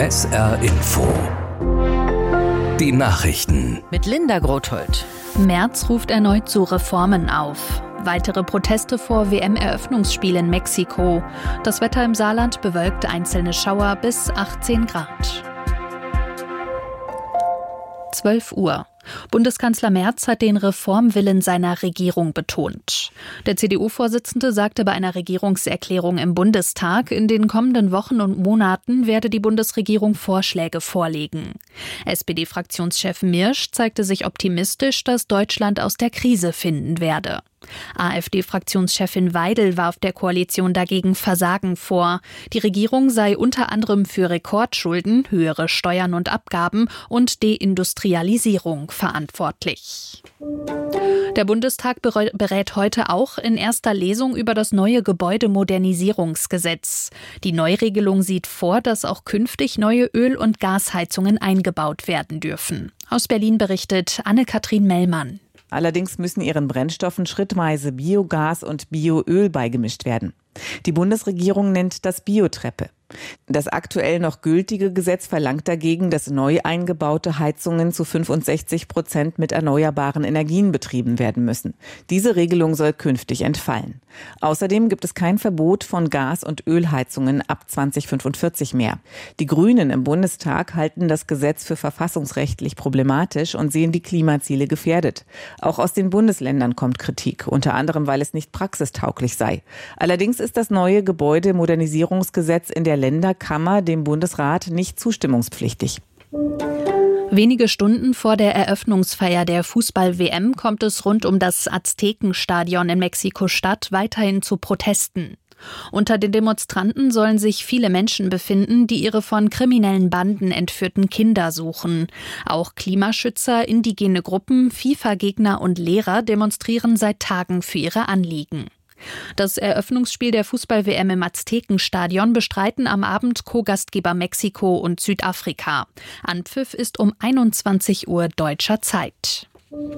SR Info. Die Nachrichten. Mit Linda Grothold. Merz ruft erneut zu Reformen auf. Weitere Proteste vor WM-Eröffnungsspiel in Mexiko. Das Wetter im Saarland bewölkt, einzelne Schauer bis 18 Grad. 12 Uhr. Bundeskanzler Merz hat den Reformwillen seiner Regierung betont. Der CDU-Vorsitzende sagte bei einer Regierungserklärung im Bundestag, in den kommenden Wochen und Monaten werde die Bundesregierung Vorschläge vorlegen. SPD-Fraktionschef Mirsch zeigte sich optimistisch, dass Deutschland aus der Krise finden werde. AfD-Fraktionschefin Weidel warf der Koalition dagegen Versagen vor. Die Regierung sei unter anderem für Rekordschulden, höhere Steuern und Abgaben und Deindustrialisierung verantwortlich. Der Bundestag berät heute auch in erster Lesung über das neue Gebäudemodernisierungsgesetz. Die Neuregelung sieht vor, dass auch künftig neue Öl- und Gasheizungen eingebaut werden dürfen. Aus Berlin berichtet Anne-Kathrin Mellmann. Allerdings müssen ihren Brennstoffen schrittweise Biogas und Bioöl beigemischt werden. Die Bundesregierung nennt das Biotreppe. Das aktuell noch gültige Gesetz verlangt dagegen, dass neu eingebaute Heizungen zu 65% mit erneuerbaren Energien betrieben werden müssen. Diese Regelung soll künftig entfallen. Außerdem gibt es kein Verbot von Gas- und Ölheizungen ab 2045 mehr. Die Grünen im Bundestag halten das Gesetz für verfassungsrechtlich problematisch und sehen die Klimaziele gefährdet. Auch aus den Bundesländern kommt Kritik, unter anderem, weil es nicht praxistauglich sei. Allerdings ist das neue Gebäudemodernisierungsgesetz in der Länderkammer dem Bundesrat nicht zustimmungspflichtig. Wenige Stunden vor der Eröffnungsfeier der Fußball-WM kommt es rund um das Aztekenstadion in Mexiko-Stadt weiterhin zu Protesten. Unter den Demonstranten sollen sich viele Menschen befinden, die ihre von kriminellen Banden entführten Kinder suchen. Auch Klimaschützer, indigene Gruppen, FIFA-Gegner und Lehrer demonstrieren seit Tagen für ihre Anliegen. Das Eröffnungsspiel der Fußball-WM im Aztekenstadion bestreiten am Abend Co-Gastgeber Mexiko und Südafrika. Anpfiff ist um 21 Uhr deutscher Zeit.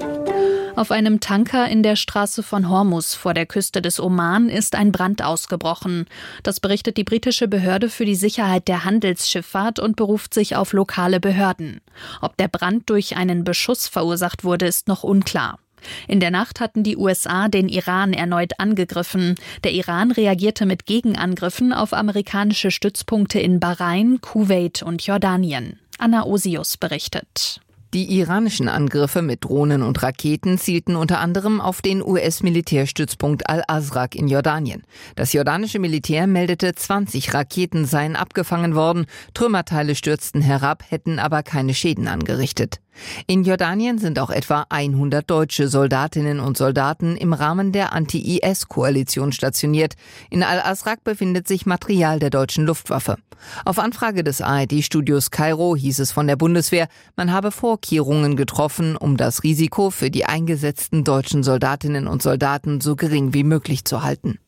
Auf einem Tanker in der Straße von Hormuz vor der Küste des Oman ist ein Brand ausgebrochen. Das berichtet die britische Behörde für die Sicherheit der Handelsschifffahrt und beruft sich auf lokale Behörden. Ob der Brand durch einen Beschuss verursacht wurde, ist noch unklar. In der Nacht hatten die USA den Iran erneut angegriffen. Der Iran reagierte mit Gegenangriffen auf amerikanische Stützpunkte in Bahrain, Kuwait und Jordanien. Anna Osius berichtet. Die iranischen Angriffe mit Drohnen und Raketen zielten unter anderem auf den US-Militärstützpunkt Al-Azraq in Jordanien. Das jordanische Militär meldete, 20 Raketen seien abgefangen worden. Trümmerteile stürzten herab, hätten aber keine Schäden angerichtet. In Jordanien sind auch etwa 100 deutsche Soldatinnen und Soldaten im Rahmen der Anti-IS-Koalition stationiert. In Al-Azraq befindet sich Material der deutschen Luftwaffe. Auf Anfrage des ARD-Studios Kairo hieß es von der Bundeswehr, man habe Vorkehrungen getroffen, um das Risiko für die eingesetzten deutschen Soldatinnen und Soldaten so gering wie möglich zu halten.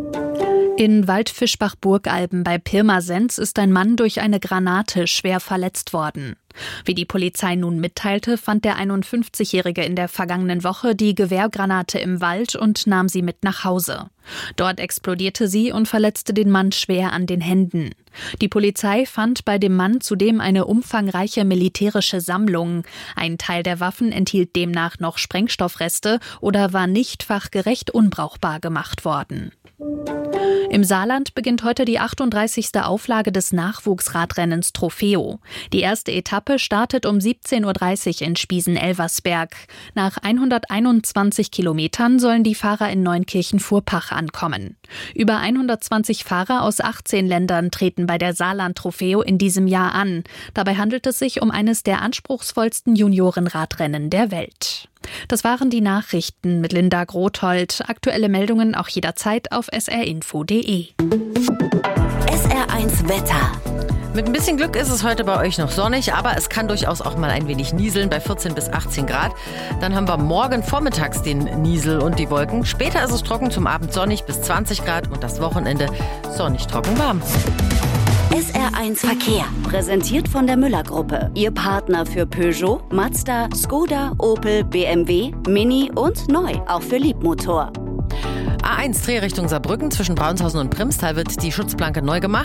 In Waldfischbach-Burgalben bei Pirmasens ist ein Mann durch eine Granate schwer verletzt worden. Wie die Polizei nun mitteilte, fand der 51-Jährige in der vergangenen Woche die Gewehrgranate im Wald und nahm sie mit nach Hause. Dort explodierte sie und verletzte den Mann schwer an den Händen. Die Polizei fand bei dem Mann zudem eine umfangreiche militärische Sammlung. Ein Teil der Waffen enthielt demnach noch Sprengstoffreste oder war nicht fachgerecht unbrauchbar gemacht worden. Im Saarland beginnt heute die 38. Auflage des Nachwuchsradrennens Trofeo. Die erste Etappe startet um 17.30 Uhr in Spiesen-Elversberg. Nach 121 Kilometern sollen die Fahrer in Neunkirchen-Furpach ankommen. Über 120 Fahrer aus 18 Ländern treten bei der Saarland Trofeo in diesem Jahr an. Dabei handelt es sich um eines der anspruchsvollsten Juniorenradrennen der Welt. Das waren die Nachrichten mit Linda Grothold. Aktuelle Meldungen auch jederzeit auf srinfo.de. SR1 Wetter. Mit ein bisschen Glück ist es heute bei euch noch sonnig, aber es kann durchaus auch mal ein wenig nieseln bei 14 bis 18 Grad. Dann haben wir morgen vormittags den Niesel und die Wolken. Später ist es trocken, zum Abend sonnig bis 20 Grad und das Wochenende sonnig trocken warm. SR1 Verkehr, präsentiert von der Müller-Gruppe. Ihr Partner für Peugeot, Mazda, Skoda, Opel, BMW, Mini und neu, auch für Liebmotor. A1 Drehrichtung Saarbrücken zwischen Braunshausen und Primstal wird die Schutzplanke neu gemacht.